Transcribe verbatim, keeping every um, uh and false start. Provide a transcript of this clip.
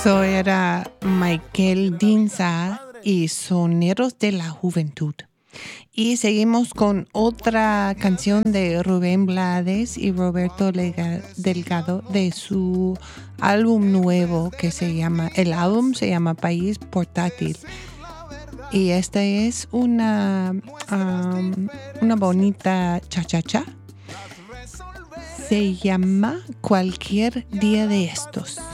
Eso era Michael Dinsa y Soneros de la Juventud. Y seguimos con otra canción de Rubén Blades y Roberto Lega- Delgado de su álbum nuevo que se llama, el álbum se llama País Portátil. Y esta es una, um, una bonita cha-cha-cha. Se llama Cualquier Día de Estos.